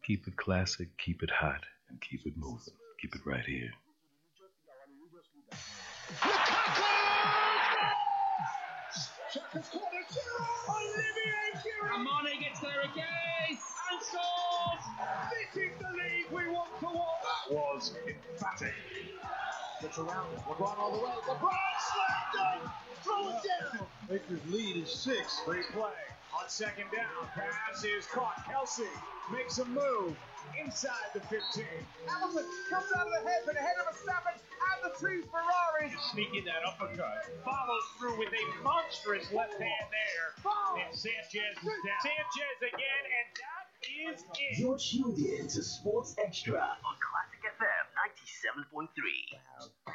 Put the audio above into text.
Keep it classic, keep it hot, and keep it moving. Keep it right here. Amani gets there again and scores! This is the league we want to watch! That was emphatic. Gets around it. LeBron all the way. LeBron slammed dunk! Throw it down! Lakers lead is 6. Free play. On second down. Pass is caught. Kelsey makes a move inside the 15. Hamilton comes out of the head, but ahead of Verstappen and the two Ferraris. Sneaking that uppercut. Follows through with a monstrous left hand there. And Sanchez is down. Sanchez again, and that is it. You're tuned in to Sports Extra on Classic FM 97.3.